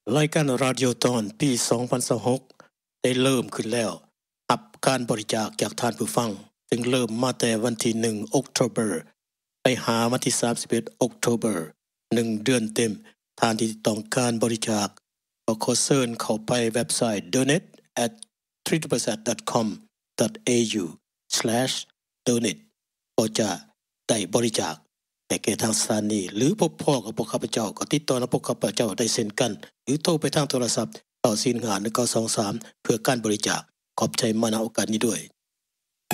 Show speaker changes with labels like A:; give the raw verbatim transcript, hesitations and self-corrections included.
A: รายการราดิโอตอนปีสองพันยี่สิบหกได้เริ่มขึ้นแล้วรับการบริจาคจากท่านผู้ฟังซึ่งเริ่มมาแต่วันที่หนึ่งตุลาคมไปหาวันที่สามสิบเอ็ดตุลาคมหนึ่งเดือนเต็มท่านที่ต้องการบริจาคก็ขอเชิญเข้าไปเว็บไซต์ donate at three double z dot com dot a u slash donate ก็จะได้บริจาคแต่แก่ทางสถานีหรือพบพ่อกับพวกข้าพเจ้าก็ติดต่อกับพวกข้าพเจ้าได้เช่นกันหรือโทรไปทางโทรศัพท์เก้า สี่ หนึ่ง ห้า หนึ่ง เก้า สอง สามเพื่อการบริจาคขอบใจมาณโอกาสนี้ด้วย